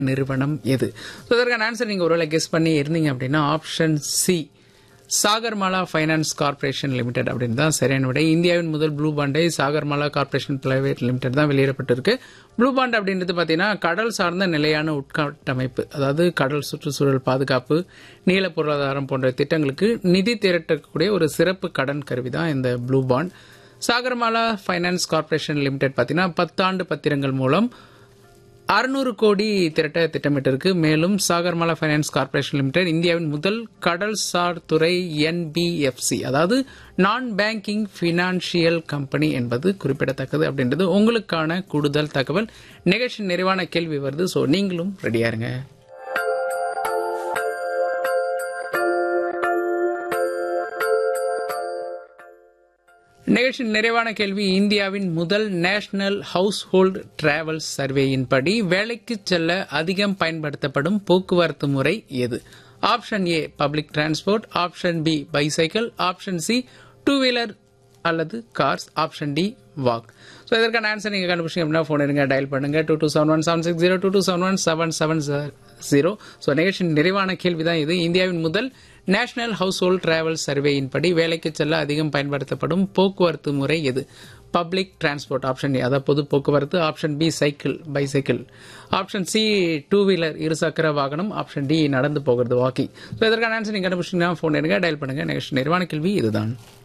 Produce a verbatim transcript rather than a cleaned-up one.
நிறுவனம் எது? ஸோ இதற்கான ஆன்சர் நீங்கள் ஒருவேளை கெஸ் பண்ணி இருந்தீங்க அப்படின்னா option C Sagarmala finance corporation limited அப்படின்னு தான் சரியான விடை. இந்தியாவின் முதல் blue பாண்டை Sagarmala corporation private limited தான் வெளியிடப்பட்டிருக்கு. ப்ளூ பாண்ட் அப்படின்றது பார்த்தீங்கன்னா கடல் சார்ந்த நிலையான உட்கட்டமைப்பு, அதாவது கடல் சுற்றுச்சூழல் பாதுகாப்பு, நீல பொருளாதாரம் போன்ற திட்டங்களுக்கு நிதி திரட்டக்கூடிய ஒரு சிறப்பு கடன் கருவி தான் இந்த blue bond. Sagarmala finance corporation limited பார்த்தீங்கன்னா பத்தாண்டு பத்திரங்கள் மூலம் அறுநூறு கோடி திரட்ட திட்டமிட்டிருக்கு. மேலும் சாகர்மாலா ஃபைனான்ஸ் கார்பரேஷன் லிமிடெட் இந்தியாவின் முதல் கடல்சார் துறை என்பிஎஃப்சி, அதாவது நான் பேங்கிங் பினான்சியல் கம்பெனி என்பது குறிப்பிடத்தக்கது அப்படின்றது உங்களுக்கான கூடுதல் தகவல். நிகழ்ச்சி நிறைவான கேள்வி வருது, ஸோ நீங்களும் ரெடியா இருங்க. நிகழ்ச்சி நிறைவான கேள்வி, இந்தியாவின் முதல் நேஷனல் ஹவுஸ் ஹோல்ட் டிராவல் சர்வேயின் படி வேலைக்கு செல்ல அதிகம் பயன்படுத்தப்படும் போக்குவரத்து முறை எது? Option A public transport, option B bicycle, option C two wheeler அல்லது cars, option D walk. So இதற்கான ஆன்சர் நீங்கள் கண்டுபிடிச்சிங்க அப்படின்னா ஃபோன் எடுங்க, டயல் பண்ணுங்க two two seven one seven six zero two two seven one seven seven zero. So நிகழ்ச்சியின் நிறைவான கேள்வி தான் இது. இந்தியாவின் முதல் நேஷனல் ஹவுஸ் ஹோல்ட் டிராவல் சர்வேயின் படி வேலைக்கு செல்ல அதிகம் பயன்படுத்தப்படும் போக்குவரத்து முறை எது? பப்ளிக் டிரான்ஸ்போர்ட் ஆப்ஷன் ஏ, அதாவது பொது போக்குவரத்து, option B cycle bicycle, option C two wheeler இருசக்கர வாகனம், ஆப்ஷன் டி நடந்து போகிறது வாக்கிங். ஸோ இதற்கான ஆன்சர் நீங்கள் கண்டுபிடிச்சிங்கன்னா ஃபோன் எடுங்க, டயல் பண்ணுங்க. நிகழ்ச்சி நிறைவான கேள்வி இதுதான்.